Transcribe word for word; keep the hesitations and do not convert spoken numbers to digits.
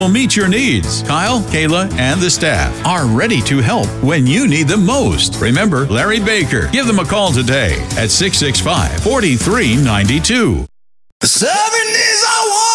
will meet your needs. Kyle, Kayla, and the staff are ready to help when you need them most. Remember Larry Baker. Give them a call today at six six five, four three nine two. Seven days I want.